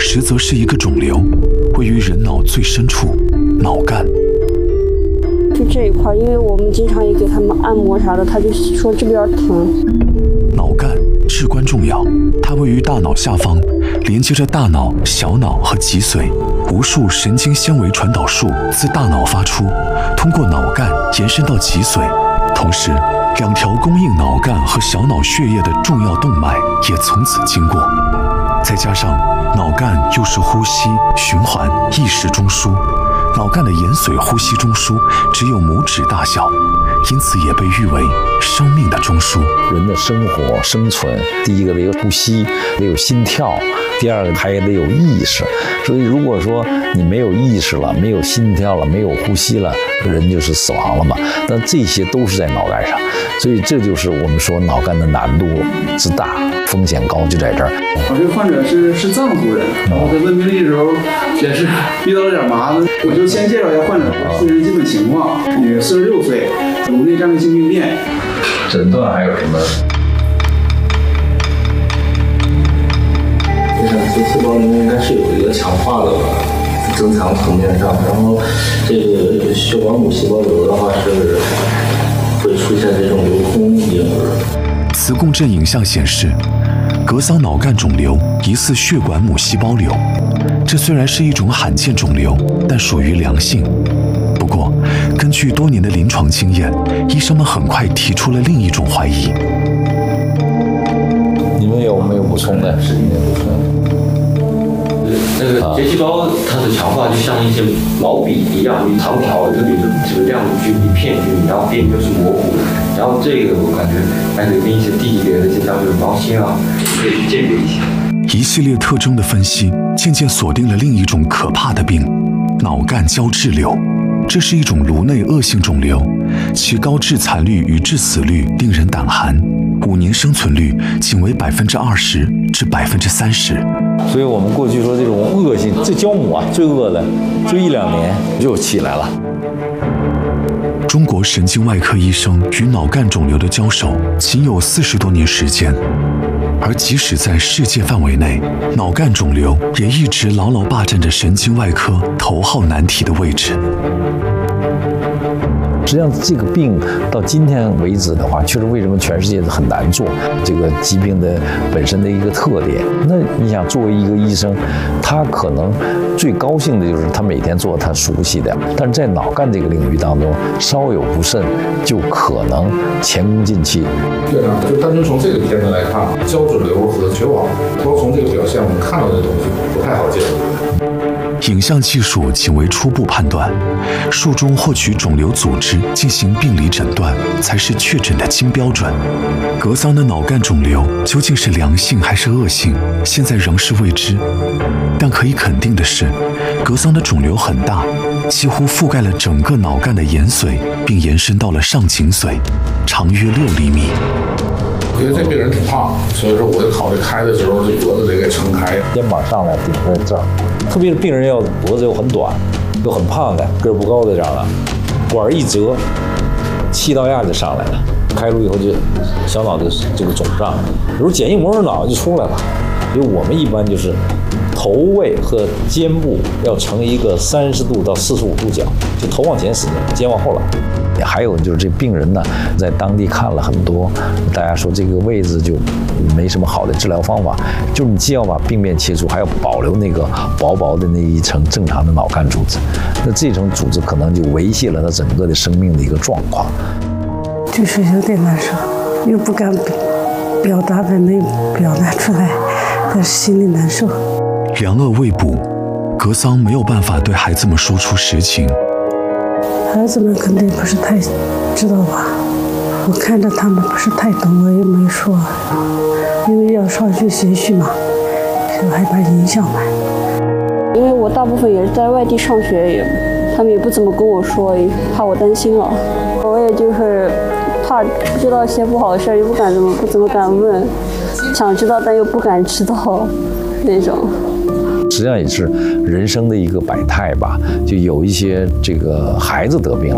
实则是一个肿瘤，位于人脑最深处，脑干。 就这一块，因为我们经常也给他们按摩啥的，他就说这边疼。 脑干至关重要，它位于大脑下方，连接着大脑、小脑和脊髓。无数神经纤维传导束自大脑发出，通过脑干延伸到脊髓。同时，两条供应脑干和小脑血液的重要动脉也从此经过。再加上脑干又是呼吸、循环、意识中枢，脑干的延髓呼吸中枢只有拇指大小，因此也被誉为生命的中枢。 人的生活生存，第一个得有呼吸，得有心跳，第二个还得有意识。所以如果说你没有意识了，没有心跳了，没有呼吸了，人就是死亡了嘛。那这些都是在脑干上，所以这就是我们说脑干的难度之大，风险高就在这儿。 我这个患者是藏族人，然后在问病历的时候也是遇到了点麻烦，我就先介绍一下患者个人基本情况。女46岁，颅内占位性病变。 诊断还有什么？ 这细胞应该是有一个强化的增强层面上，然后这个血管母细胞瘤的话是会出现这种流通婴儿。 磁共振影像显示，格桑脑干肿瘤疑似血管母细胞瘤。这虽然是一种罕见肿瘤，但属于良性。不过，根据多年的临床经验，医生们很快提出了另一种怀疑。 你们有没有补充的？是没有补充。 那个结细胞它的强化就像一些毛笔一样，一长条，这里是亮距离、片距离，然后边就是模糊的。然后这个我感觉还可以跟一些地别的一些像这种毛心啊，可以鉴别一下。 一系列特征的分析，渐渐锁定了另一种可怕的病——脑干胶质瘤。这是一种颅内恶性肿瘤，其高致残率与致死率令人胆寒，5年生存率仅为20%至30%。 所以我们过去说这种恶性，这胶母啊最恶的，就1-2年就起来了。 中国神经外科医生与脑干肿瘤的交手仅有40多年时间，而即使在世界范围内，脑干肿瘤也一直牢牢霸占着神经外科头号难题的位置。 实际上，这个病到今天为止的话，确实为什么全世界都很难做这个疾病的本身的一个特点。那你想，作为一个医生，他可能最高兴的就是他每天做他熟悉的，但是在脑干这个领域当中，稍有不慎就可能前功尽弃。 对啊，就单纯从这个片子来看，胶质瘤和绝网，光从这个表现我们看到的东西不太好见。 影像技术仅为初步判断，术中获取肿瘤组织进行病理诊断才是确诊的金标准。格桑的脑干肿瘤究竟是良性还是恶性，现在仍是未知。但可以肯定的是，格桑的肿瘤很大，几乎覆盖了整个脑干的延髓，并延伸到了上颈髓，长约6厘米。 我觉得这病人挺胖，所以说我就考虑开的时候，这脖子得给撑开， 肩膀上来顶在这儿。特别是病人要脖子又很短，又很胖的，个儿不高的这样的，管一折，气道压就上来了。开颅以后就小脑的这个肿胀，有时候剪硬膜脑就出来了。所以我们一般就是头位和肩部要成一个30度到45度角，就头往前使劲，肩往后拉。还有就是这病人呢，在当地看了很多，大家说这个位置就没什么好的治疗方法，就是你既要把病变切除，还要保留那个薄薄的那一层正常的脑干组织，那这层组织可能就维系了他整个的生命的一个状况。 就是有点难受，又不敢表达的没表达出来，但是心里难受。 良恶未卜，格桑没有办法对孩子们说出实情。 孩子们肯定不是太知道吧，我看着他们不是太懂，我也没说，因为要上学学习嘛，就害怕影响吧。 因为我大部分也是在外地上学，他们也不怎么跟我说，也怕我担心了。我也就是怕不知道一些不好的事，又不怎么敢问，想知道但又不敢知道那种。 实际上也是人生的一个百态吧，就有一些这个孩子得病了，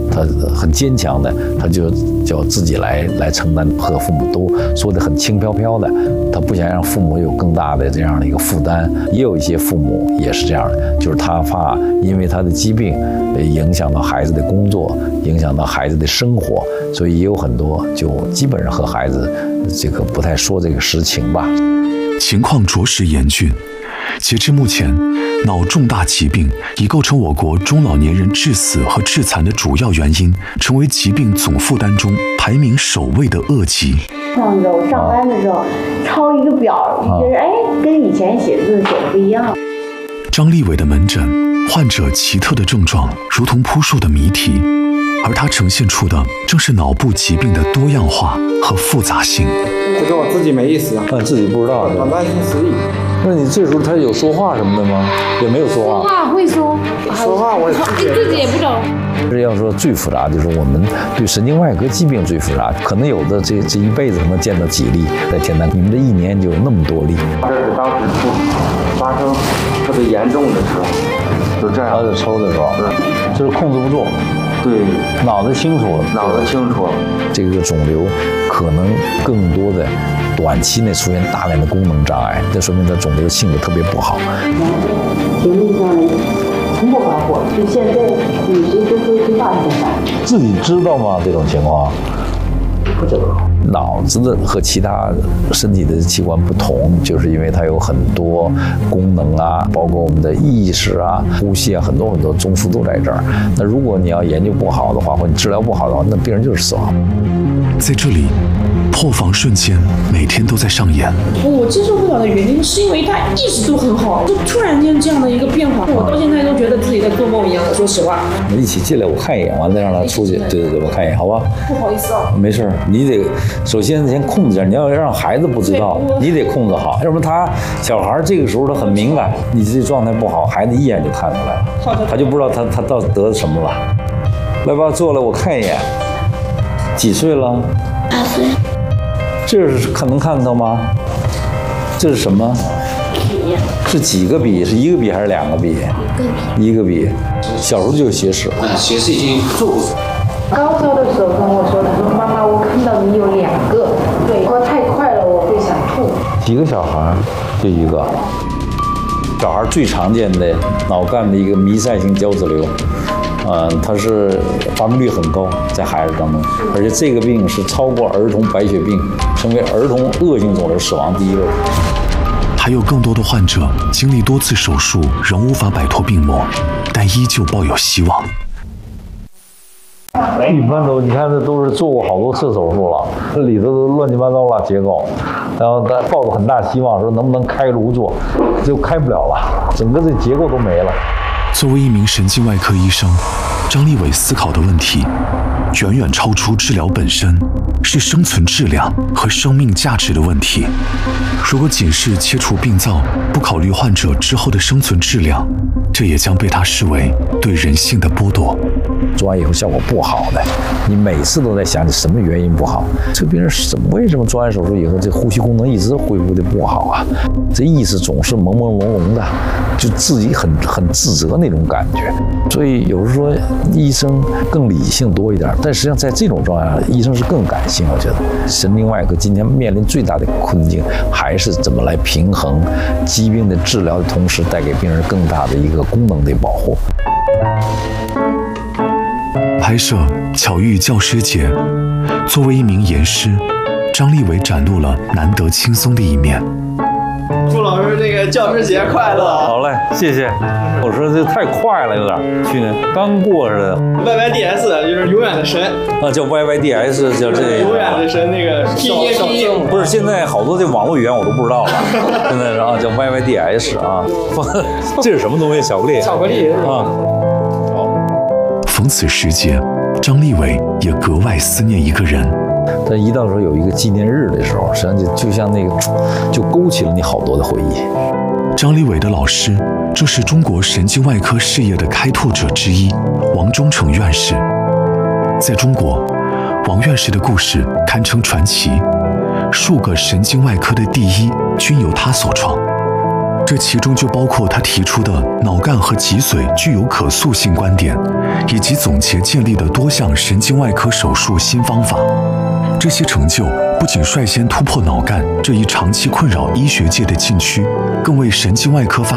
他很坚强的，他就叫自己来承担，和父母都说得很轻飘飘的，他不想让父母有更大的这样的一个负担。也有一些父母也是这样的，就是他怕因为他的疾病影响到孩子的工作，影响到孩子的生活，所以也有很多就基本上和孩子这个不太说这个实情吧。 情况着实严峻。截至目前，脑重大疾病已构成我国中老年人致死和致残的主要原因，成为疾病总负担中排名首位的恶疾。 上周上班的时候抄一个表，就觉得跟以前写字写的不一样。 张立伟的门诊，患者奇特的症状如同扑朔的谜题，而他呈现出的正是脑部疾病的多样化和复杂性。 这个我自己没意思啊， 自己不知道， 短暂性失忆。 那你这时候他有说话什么的吗？也没有说话。 说话会说， 说话我自己也不懂。 这要说最复杂，就是我们对神经外科疾病最复杂，可能有的这一辈子可能见到几例，在天南，你们这一年就有那么多例。 这是当时发生特别严重的时候，就这样。 他在抽的时候，就是控制不住。 对， 脑子清楚了， 脑子清楚了。 这个肿瘤可能更多的短期内出现大量的功能障碍，这说明他肿瘤性格特别不好。 体力上从不发火，就现在你谁都说一句话就烦。 自己知道吗？这种情况不知道。 脑子的和其他身体的器官不同，就是因为它有很多功能啊，包括我们的意识啊、呼吸啊，很多中枢都在这儿。那如果你要研究不好的话，或者你治疗不好的话，那病人就是死亡。 在这里，破防瞬间每天都在上演。 我接受不了的原因是因为他一直都很好，就突然间这样的一个变化，我到现在都觉得自己在做梦一样的。说实话， 我们一起进来，我看一眼，完了再让他出去。对，我看一眼，好吧？ 不好意思啊。 没事，你得首先先控制点，你要让孩子不知道，你得控制好，要不然小孩这个时候他很敏感，你这状态不好，孩子一眼就看出来了，他就不知道他到底得什么了。来吧，坐来，我看一眼。几岁了 ？8岁。 这是能看到吗？这是什么？ 笔。 是几个笔？是一个笔还是2个笔？一个笔。小时候就有斜视。 斜视已经做过。 高烧的时候跟我说，他说妈妈，我看到你有2个，对，说太快了，我会想吐。 几个小孩？就一个。小孩最常见的脑干的一个弥散性胶质瘤。它是发病率很高，在孩子当中，而且这个病是超过儿童白血病，成为儿童恶性肿瘤死亡第1位。 还有更多的患者经历多次手术，仍无法摆脱病魔，但依旧抱有希望。 一般你看这都是做过好多次手术了，这里头都乱七八糟了结构，然后他抱着很大希望说能不能开颅做，就开不了了，整个这结构都没了。 作为一名神经外科医生，张立伟思考的问题远远超出治疗本身，是生存质量和生命价值的问题。如果仅是切除病灶，不考虑患者之后的生存质量，这也将被他视为对人性的剥夺。 做完以后效果不好的，你每次都在想你什么原因不好？这个病人为什么做完手术以后这呼吸功能一直恢复的不好啊？这意识总是朦朦胧胧的，就自己很自责那种感觉。所以有时候说医生更理性多一点，但实际上在这种状态下，医生是更感性。我觉得神经外科今天面临最大的困境，还是怎么来平衡疾病的治疗的同时，带给病人更大的一个功能的保护。 拍摄巧遇教师节，作为一名严师，张立伟展露了难得轻松的一面。 祝老师那个教师节快乐！ 好嘞，谢谢。我说这太快了，有点，去年刚过似的。 YYDS 就是永远的神啊，叫 YYDS， 叫这永远的神那个拼音不是，现在好多这网络语言我都不知道了。现在是啊，叫 YYDS 啊。这是什么东西？巧克力？ 巧克力啊。 逢此时节，张立伟也格外思念一个人。 但一到时候有一个纪念日的时候，实际上就像那个，就勾起了你好多的回忆。 张立伟的老师正是中国神经外科事业的开拓者之一，王忠诚院士。在中国，王院士的故事堪称传奇，数个神经外科的第一均由他所创。 这其中就包括他提出的脑干和脊髓具有可塑性观点，以及总结建立的多项神经外科手术新方法。这些成就不仅率先突破脑干这一长期困扰医学界的禁区，更为神经外科发